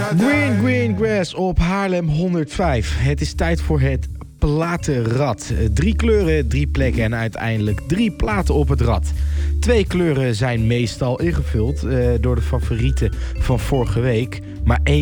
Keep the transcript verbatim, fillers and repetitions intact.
Green Green Grass op Haarlem honderdvijf. Het is tijd voor het platenrad. Drie kleuren, drie plekken en uiteindelijk drie platen op het rad. Twee kleuren zijn meestal ingevuld uh, door de favorieten van vorige week. Maar één